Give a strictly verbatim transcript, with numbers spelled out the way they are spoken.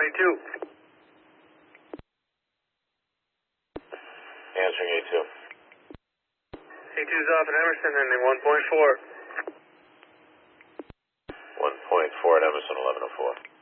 twenty-two. Answering A two. A two's off at Emerson, ending one point four. one point four at Emerson, eleven oh four.